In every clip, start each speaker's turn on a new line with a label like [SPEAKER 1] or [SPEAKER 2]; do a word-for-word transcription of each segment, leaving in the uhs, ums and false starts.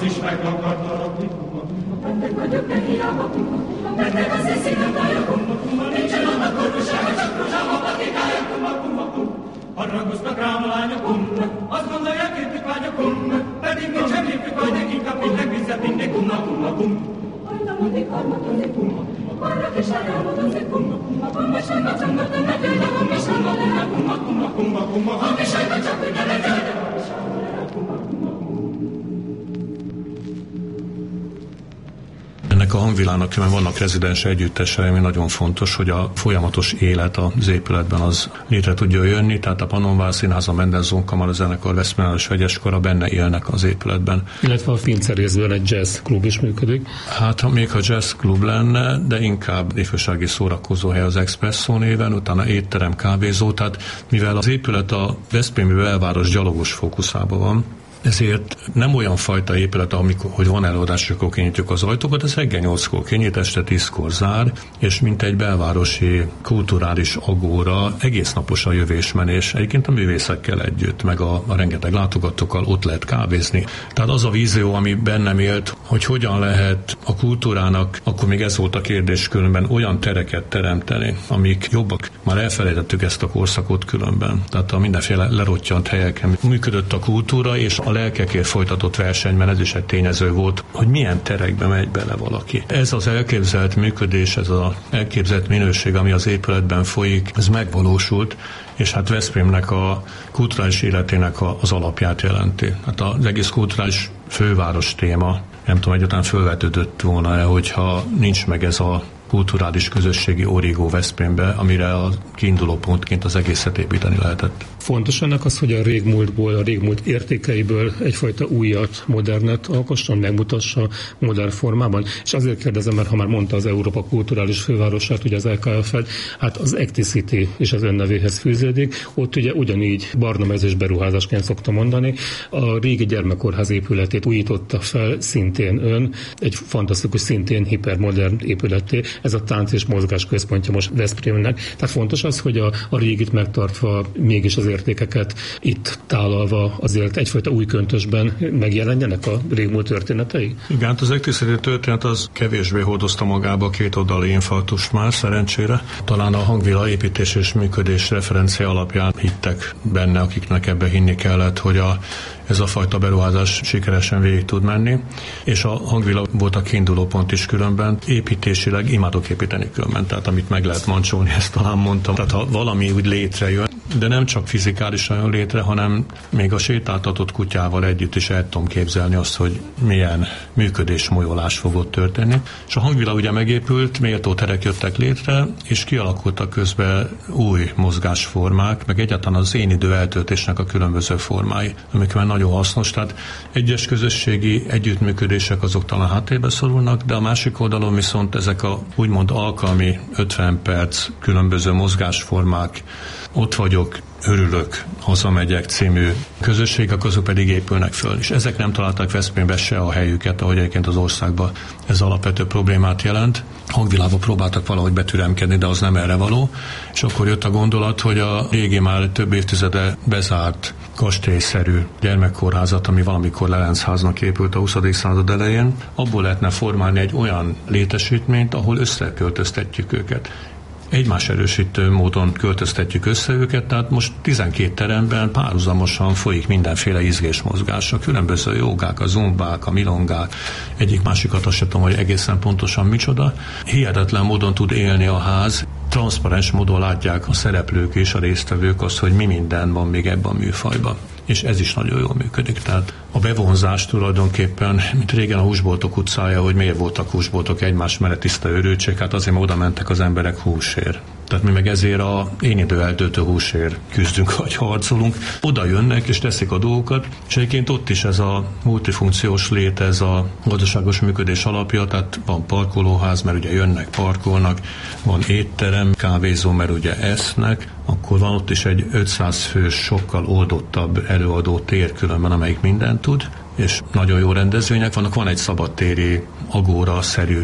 [SPEAKER 1] azt is meg akarta rakni. Beteg vagyok, de hiába kuma, beteg az én szívem tája kuma, kuma, nincsen annak orvosága, csak rózsába patikája kuma, kuma, kuma. Haragoznak rám a lányok kuma, azt gondolják értük vágyok kuma, pedig nincsen értük vágyok, inkább minden vízzel mindig kuma, kuma, kuma. Hajlamodik, harmadozik kuma, varrak és hajlamodozik kuma, a kuma sajna csongatom, ne tőle kuma, és hangol erre kuma, kuma, kuma, kuma, hangi sajna csak úgy ne legyen, de és hangol erre kuma, kuma, kuma.
[SPEAKER 2] Ennek a hangvilágnak vannak rezidens együttesei, ami nagyon fontos, hogy a folyamatos élet az épületben az létre tudja jönni, tehát a Pannonvár Színház, a Mendelssohn Kamarazenekar, Veszprémes Vegyeskara benne élnek az épületben.
[SPEAKER 3] Illetve a Fincerészben egy jazz klub is működik.
[SPEAKER 2] Hát, ha még ha jazz klub lenne, de inkább ifjúsági szórakozóhely az Expresso néven, utána étterem, kávézó, tehát mivel az épület a veszprémi belváros gyalogos fókuszában van, ezért nem olyan fajta épület, amikor, hogy van előadás, akkor kinyitjuk az ajtókat, ez reggel nyolckor kinyit, este tízkor zár, és mint egy belvárosi kulturális agóra egész napos a jövésmenés, egyébként a művészekkel együtt, meg a, a rengeteg látogatókkal ott lehet kávézni. Tehát az a vízió, ami bennem élt, hogy hogyan lehet a kultúrának, akkor még ez volt a kérdés különben, olyan tereket teremteni, amik jobbak. Már elfelejtettük ezt a korszakot különben. Tehát a mindenféle lerottyant helyeken működött a kultúra, és a lelkekért folytatott versenyben ez is egy tényező volt, hogy milyen terekbe megy bele valaki. Ez az elképzelt működés, ez az elképzelt minőség, ami az épületben folyik, ez megvalósult, és hát Veszprémnek a kulturális életének az alapját jelenti. Hát az egész kulturális főváros téma, nem tudom, egyáltalán fölvetődött volna-e, hogyha nincs meg ez a kulturális közösségi origó Veszprémbe, amire a kiinduló pontként az egészet építeni lehetett.
[SPEAKER 3] Fontos ennek az, hogy a régmúltból, a régmúlt értékeiből egyfajta újat, modernet alkosson, megmutassa modern formában. És azért kérdezem, mert ha már mondta az Európa kulturális fővárosát, ugye az é ká ef-et, hát az Acticity is az önnevéhez fűződik. Ott ugye ugyanígy barnamezős beruházásként szokta mondani. A régi gyermekkórház épületét újította fel szintén ön, egy fantasztikus, szintén hipermodern épületé. Ez a tánc és mozgás központja most Veszprémnek. Tehát fontos az, hogy a, a régit megtartva mégis az értékeket itt tálalva azért egyfajta új köntösben megjelenjenek a régmúlt történetei?
[SPEAKER 2] Igen, az Acticity történet az kevésbé hordozta magába két oldali infarktust már, szerencsére. Talán a hangvila építés és működés referencia alapján hittek benne, akiknek ebbe hinni kellett, hogy a ez a fajta beruházás sikeresen végig tud menni, és a hangvila volt a kiinduló pont is különben. Építésileg imádok építeni különben, tehát amit meg lehet mancsolni, ezt talán mondtam. Tehát ha valami úgy létrejön, de nem csak fizikálisan jön létre, hanem még a sétáltatott kutyával együtt is el tudom képzelni azt, hogy milyen működés, molyolás fog ott történni. És a hangvila ugye megépült, méltó terek jöttek létre, és kialakultak közben új mozgásformák, meg egyáltalán az én idő eltöltésnek a különböző formái, amik már nagyon hasznos. Tehát egyes közösségi együttműködések azok talán háttérbe szorulnak, de a másik oldalon viszont ezek a úgymond alkalmi ötven perc különböző mozgásformák, ott vagyok, örülök, hazamegyek című közösségek, azok pedig épülnek föl. És ezek nem találták Veszprémbe se a helyüket, ahogy egyébként az országban ez alapvető problémát jelent. Hangvilába próbáltak valahogy betüremkedni, de az nem erre való. És akkor jött a gondolat, hogy a régi, már több évtizede bezárt kastélyszerű gyermekkórházat, ami valamikor Lerencháznak épült a huszadik század elején, abból lehetne formálni egy olyan létesítményt, ahol összeköltöztetjük őket. Egymás erősítő módon költöztetjük össze őket, tehát most tizenkét teremben párhuzamosan folyik mindenféle izgésmozgás, a különböző jogák, a zumbák, a milongák, egyik másikat azt sem tudom, hogy egészen pontosan micsoda. Hihetetlen módon tud élni a ház, transzparens módon látják a szereplők és a résztvevők azt, hogy mi minden van még ebben a műfajban. És ez is nagyon jól működik. Tehát a bevonzás tulajdonképpen, mint régen a húsboltok utcája, hogy miért voltak húsboltok egymás mellett, tiszta őrültség, hát azért oda mentek az emberek húsért. Tehát mi meg ezért a én idő eltöltő húsért küzdünk, vagy harcolunk. Oda jönnek és teszik a dolgokat, és egyébként ott is ez a multifunkciós lét, ez a gazdaságos működés alapja, tehát van parkolóház, mert ugye jönnek, parkolnak, van étterem, kávézó, mert ugye esznek, akkor van ott is egy ötszáz fős, sokkal oldottabb előadó tér különben, amelyik mindent tud, és nagyon jó rendezvények vannak. Van egy szabadtéri agóra-szerű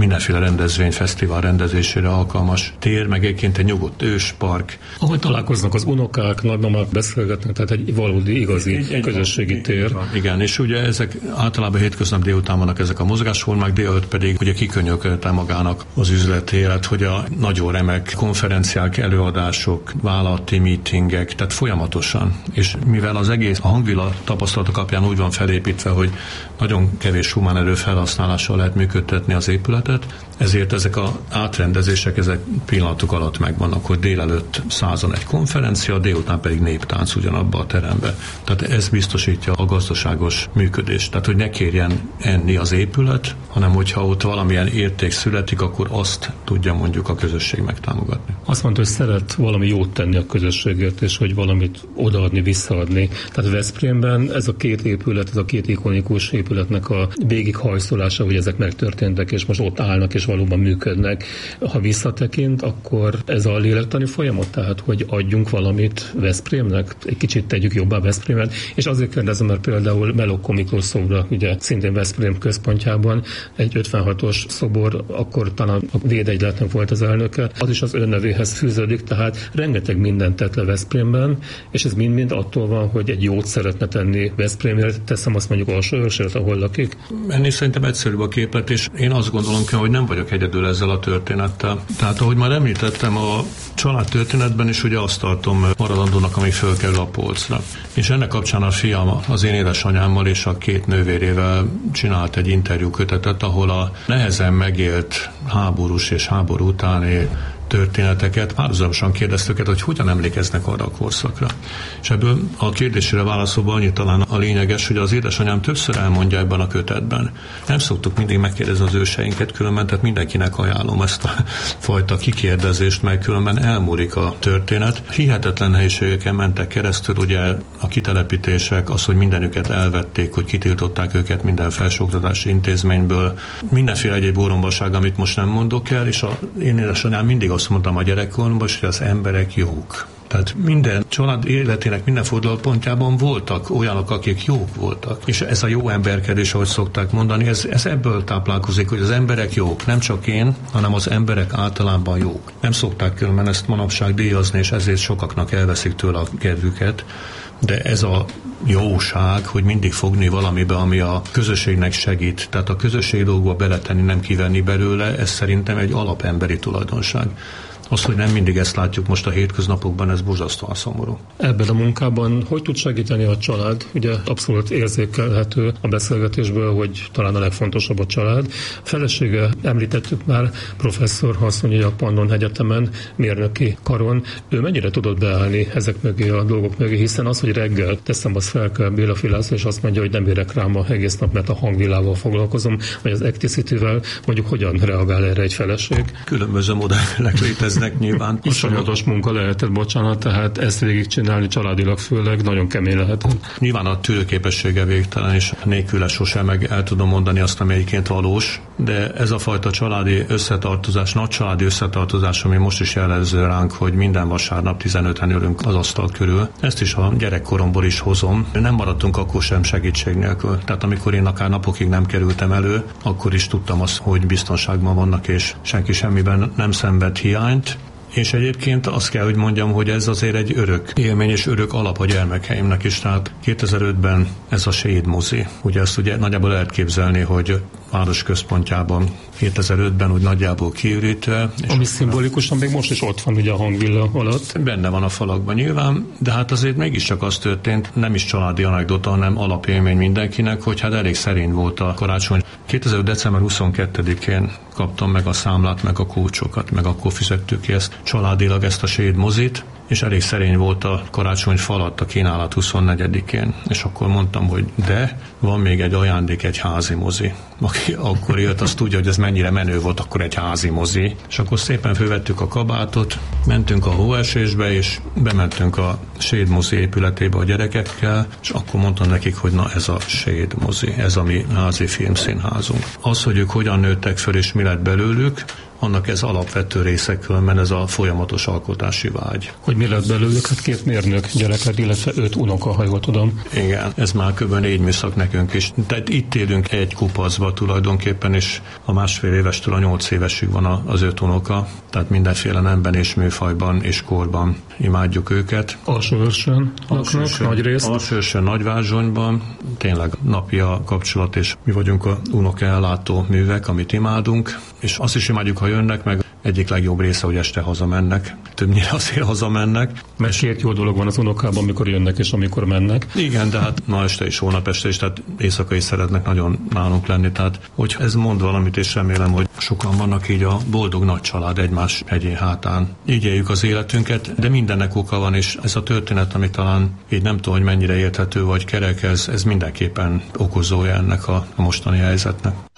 [SPEAKER 2] mindenféle rendezvény, fesztivál rendezésére alkalmas tér, meg egyébként egy nyugodt őspark.
[SPEAKER 3] Ahogy találkoznak az unokák, nagymamák, beszélgetnek, tehát egy valódi, igazi egy, egy közösségi egy, tér.
[SPEAKER 2] Igen, és ugye ezek általában hétköznap délután vannak ezek a mozgásformák, délután pedig ugye kikönyökölte magának az üzleti élet, hogy a nagyon remek konferenciák, előadások, vállalati meetingek, tehát folyamatosan. És mivel az egész a Hangvilla tapasztalatok alapján úgy van felépítve, hogy nagyon kevés humán erő felhasználással lehet működtetni az épületet, ezért ezek az átrendezések ezek pillanatok alatt megvannak, hogy délelőtt százon egy konferencia, délután pedig néptánc ugyanabba a terembe. Tehát ez biztosítja a gazdaságos működést. Tehát, hogy ne kérjen enni az épület, hanem hogyha ott valamilyen érték születik, akkor azt tudja mondjuk a közösség megtámogatni.
[SPEAKER 3] Azt mondta, hogy szeret valami jót tenni a közösségért, és hogy valamit odaadni, visszaadni. Tehát Veszprémben ez a két épület, ez a két ikonikus épületnek a végighajszolása, hogy ezek megtörténtek, és most ott állnak, és valóban működnek. Ha visszatekint, akkor ez a lélektani folyamat, tehát hogy adjunk valamit Veszprémnek, egy kicsit tegyük jobbá Veszprémet, és azért kérdezem, mert például Melokko Miklós szobra, ugye szintén Veszprém központjában egy ötvenhatos szobor, akkor talán a Védegyletnek volt az elnöke, az is az önnevéhez fűződik, tehát rengeteg mindent tett le Veszprémben, és ez mind-mind attól van, hogy egy jót szeretne tenni Veszprémért, teszem azt mondjuk Alsóőrsért, ahol lakik.
[SPEAKER 2] Ennél szerintem egyszerűbb a képlet, és én azt gondolom, hogy nem vagyok egyedül ezzel a történettel. Tehát ahogy már említettem, a család történetben is ugye azt tartom maradandónak, ami fölkerül a polcra. És ennek kapcsán a fiam az én édesanyámmal és a két nővérével csinált egy interjúkötetet, ahol a nehezen megélt háborús és háború utáni történeteket, párhuzamosan kérdeztük őket, hogy hogyan emlékeznek arra a korszakra. És ebből a kérdésére válaszolva annyi talán a lényeges, hogy az édesanyám többször elmondja ebben a kötetben. Nem szoktuk mindig megkérdezni az őseinket, különben, tehát mindenkinek ajánlom ezt a fajta kikérdezést, mert különben elmúlik a történet. Hihetetlen nehézségeken mentek keresztül, ugye a kitelepítések, az, hogy mindenüket elvették, hogy kitiltották őket minden felsőoktatási intézményből, mindenféle egyéb orombaság, amit most nem mondok el, és a én édesanyám mindig azt mondtam a gyerekkoromban, hogy az emberek jók. Tehát minden család életének minden fordulópontjában voltak olyanok, akik jók voltak. És ez a jó emberkedés, ahogy szokták mondani, ez, ez ebből táplálkozik, hogy az emberek jók. Nem csak én, hanem az emberek általában jók. Nem szokták különben ezt manapság díjazni, és ezért sokaknak elveszik tőle a kedvüket. De ez a jóság, hogy mindig fogni valamibe, ami a közösségnek segít. Tehát a közösség dolgokba beletenni, nem kivenni belőle, ez szerintem egy alapemberi tulajdonság. Az, hogy nem mindig ezt látjuk most a hétköznapokban, ez borzasztóan szomorú.
[SPEAKER 3] Ebben a munkában hogy tud segíteni a család? Ugye abszolút érzékelhető a beszélgetésből, hogy talán a legfontosabb a család. A felesége, említettük már, professzor Haszonyi a Pannon Egyetemen, mérnöki karon. Ő mennyire tudott beállni ezek mögé a dolgok mögé, hiszen az, hogy reggel teszem azt fel kell Béla Filászra, és azt mondja, hogy nem érek rám a egész nap, mert a Hangvillával foglalkozom, vagy az Acticity-vel, mondjuk hogyan reagál erre egy feleség?
[SPEAKER 2] Különböző modellek léteznek. Nyilván.
[SPEAKER 3] Iszonyatos munka lehetett, bocsánat, tehát ezt végigcsinálni családilag főleg nagyon kemény lehetett.
[SPEAKER 2] Nyilván a tőlőképessége végtelen, és nélküle sosem meg el tudom mondani azt, ami egyébként valós, de ez a fajta családi összetartozás, nagy családi összetartozás, ami most is jellemző ránk, hogy minden vasárnap tizenöten ülünk az asztal körül. Ezt is a gyerekkoromból is hozom. Nem maradtunk akkor sem segítség nélkül. Tehát amikor én akár napokig nem kerültem elő, akkor is tudtam azt, hogy biztonságban vannak, és senki semmiben nem szenved hiányt. És egyébként azt kell, hogy mondjam, hogy ez azért egy örök élmény és örök alap a gyermekeimnek is. Tehát kétezer-ötben ez a Séd mozi. Ugye ezt ugye nagyjából lehet képzelni, hogy város központjában kétezer-ötben úgy nagyjából kiürítve.
[SPEAKER 3] Ami szimbolikusan még most is ott van ugye a Hangvilla alatt.
[SPEAKER 2] Benne van a falakban nyilván, de hát azért mégiscsak az történt, nem is családi anekdota, hanem alapélmény mindenkinek, hogy hát elég szerény volt a karácsony. kétezer-öt. december huszonkettedikén kaptam meg a számlát, meg a kulcsokat, meg akkor fizettük ki ezt családilag, ezt a Séd mozit, és elég szerény volt a karácsony falat a kínálat huszonnegyedikén, és akkor mondtam, hogy de van még egy ajándék, egy házi mozi. Aki akkor jött, az tudja, hogy ez mennyire menő volt, akkor egy házi mozi. És akkor szépen fölvettük a kabátot, mentünk a hóesésbe, és bementünk a Séd mozi épületébe a gyerekekkel, és akkor mondtam nekik, hogy na ez a Séd mozi, ez a mi házi filmszínházunk. Az, hogy ők hogyan nőttek föl, és mi lett belőlük, annak ez alapvető része, különben ez a folyamatos alkotási vágy.
[SPEAKER 3] Hogy mi lett belőlük? Hát két mérnök gyerek lett, illetve öt unoka, ha jól tudom.
[SPEAKER 2] Igen, ez már kb. négy műszak nekünk is. Tehát itt élünk egy kupacba tulajdonképpen, és a másfél évestől a nyolc évesig van az öt unoka, tehát mindenféle nemben és műfajban és korban imádjuk őket.
[SPEAKER 3] Alsóőrsön laknak, nagy részt.
[SPEAKER 2] Alsóőrsön, Nagyvázsonyban, tényleg napi a kapcsolat, és mi vagyunk a unokaellátó művek, amit imádunk, és azt is imádjuk, ha jönnek, meg egyik legjobb része, hogy este hazamennek. Többnyire azért hazamennek.
[SPEAKER 3] Mert két jó dolog van az unokában, amikor jönnek és amikor mennek.
[SPEAKER 2] Igen, de hát ma este is, hónap este is, tehát éjszaka is szeretnek nagyon nálunk lenni. Tehát, hogy ez mond valamit, és remélem, hogy sokan vannak így a boldog nagy család egymás hegyén hátán. Így éljük az életünket, de mindennek oka van, és ez a történet, ami talán így nem tudom, hogy mennyire érthető vagy kerek, ez, ez mindenképpen okozója ennek a, a mostani helyzetnek.